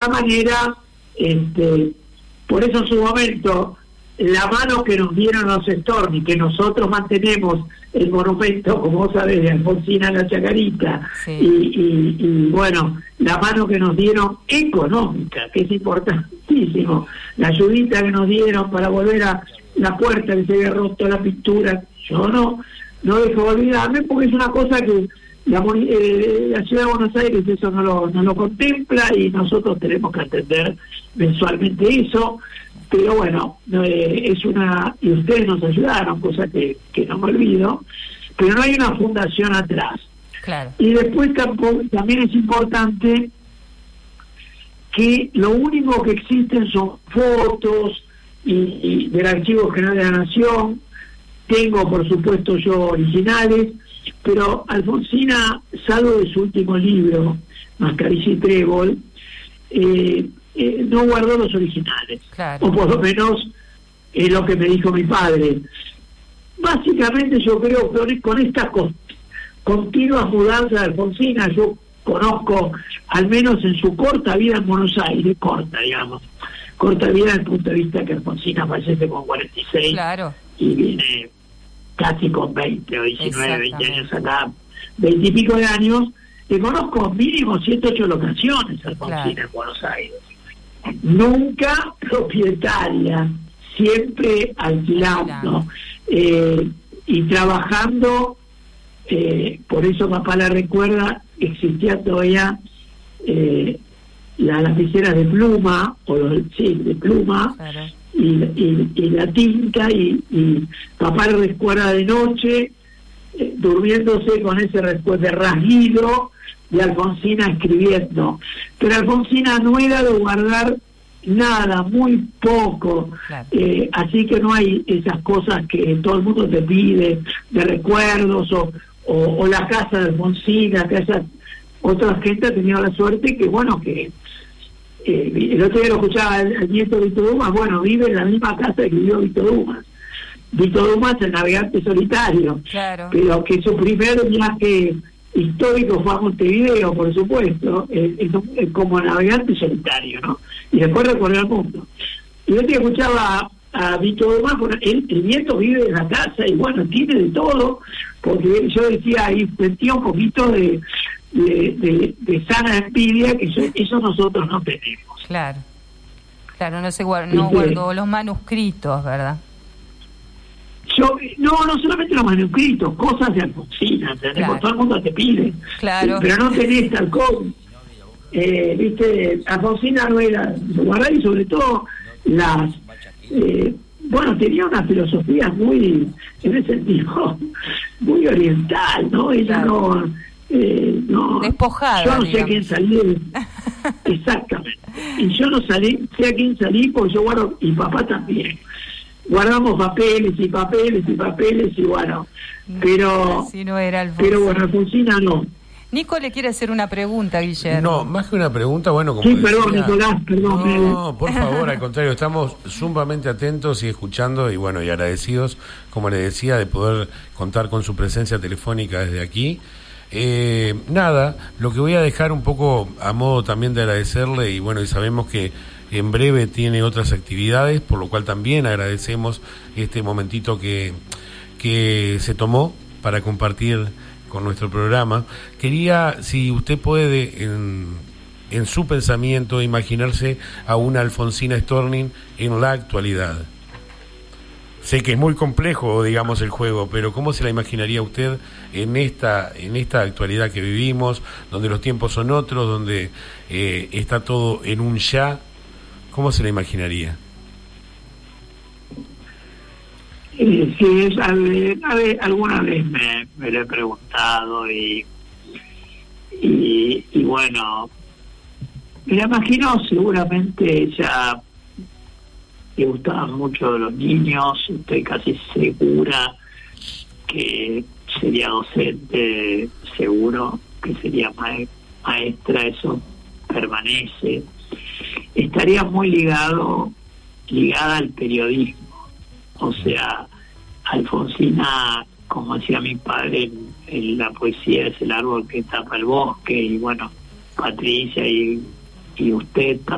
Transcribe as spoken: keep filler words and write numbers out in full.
alguna manera, este, por eso en su momento, la mano que nos dieron los Storni, que nosotros mantenemos el monumento, como vos sabés, de Alfonsina la Chacarita, sí. y, y, y bueno, la mano que nos dieron económica, que es importantísimo, la ayudita que nos dieron para volver a la puerta que se había roto, la pintura, yo no, no dejo de olvidarme, porque es una cosa que la, eh, la ciudad de Buenos Aires eso no lo, no lo contempla, y nosotros tenemos que atender mensualmente eso. Pero bueno, eh, es una, y ustedes nos ayudaron, cosa que, que no me olvido, pero no hay una fundación atrás. Claro. Y después tampoco, también es importante que lo único que existen son fotos y, y del Archivo General de la Nación. Tengo, por supuesto, yo originales, pero Alfonsina, salvo de su último libro, Mascarilla y Trébol, eh, Eh, no guardó los originales, claro. O por lo menos es eh, lo que me dijo mi padre. Básicamente yo creo que con estas con, continuas mudanzas de Alfonsina, yo conozco, al menos en su corta vida en Buenos Aires, corta, digamos, corta vida desde el punto de vista que Alfonsina fallece con cuarenta y seis, claro. Y viene casi con veinte o diecinueve, veinte años acá, veinte y pico de años, le conozco mínimo siete, ocho locaciones a Alfonsina, claro. En Buenos Aires. Nunca propietaria, siempre alquilando, eh, y trabajando, eh, por eso papá la recuerda, existía todavía eh, las lapiceras de pluma, o los, sí, de pluma, claro. y, y, y la tinta, y, y papá la recuerda de noche, eh, durmiéndose con ese recuerdo de rasguido, de Alfonsina escribiendo. Pero Alfonsina no era de guardar nada, muy poco, claro. eh, así que no hay esas cosas que todo el mundo te pide, de recuerdos, o, o, o la casa de Alfonsina, que esa otra gente ha tenido la suerte que, bueno, que eh, el otro día lo escuchaba el, el nieto Vito Dumas, bueno, vive en la misma casa que vivió Vito Dumas. Vito Dumas, el navegante solitario, claro. Pero que su primer viaje histórico fue a Montevideo, por supuesto, eh, eh, eh, como navegante solitario, ¿no? Y después recorrió el mundo. Y yo te escuchaba a, a Vito Dumas, él, el nieto vive en la casa y bueno, tiene de todo, porque yo decía, ahí sentía un poquito de, de, de, de sana envidia, que eso, eso nosotros no tenemos. Claro, claro, no se guardó, no guardó los manuscritos, ¿verdad? Yo, no, no solamente los manuscritos, cosas de Alfonsina, claro. Todo el mundo te pide, claro. Pero no tenés tal cosa. Eh, viste, Alfonsina no era guardar, y sobre todo las, eh, bueno, tenía una filosofía muy, en ese sentido, muy oriental, ¿no? Ella claro. no, eh, no, despojada. Yo no digamos. sé a quién salí, exactamente. Y yo no salí, sé a quién salí porque yo guardo, y papá también. Guardamos papeles y papeles y papeles y bueno, pero así no era pero bueno, Alfonsina no. Nico le quiere hacer una pregunta, Guillermo. No, más que una pregunta, bueno, como sí, decía, perdón, Nicolás, perdón. No, por favor, al contrario, estamos sumamente atentos y escuchando y bueno, y agradecidos, como le decía, de poder contar con su presencia telefónica desde aquí. Eh, nada, lo que voy a dejar un poco a modo también de agradecerle, y bueno, y sabemos que en breve tiene otras actividades, por lo cual también agradecemos este momentito que, que se tomó para compartir con nuestro programa. Quería, si usted puede, en, en su pensamiento, imaginarse a una Alfonsina Storni en la actualidad. Sé que es muy complejo, digamos, el juego, pero ¿cómo se la imaginaría usted en esta en esta actualidad que vivimos, donde los tiempos son otros, donde eh, está todo en un ya? ¿Cómo se la imaginaría? Eh, sí, es, a ver, a ver, alguna vez me, me lo he preguntado y, y, y bueno, me la imagino seguramente ella le gustaban mucho los niños, estoy casi segura que sería docente, seguro que sería maestra, eso permanece. Estaría muy ligado ligada al periodismo, o sea, Alfonsina, como decía mi padre en, en la poesía, es el árbol que tapa el bosque, y bueno, Patricia y, y usted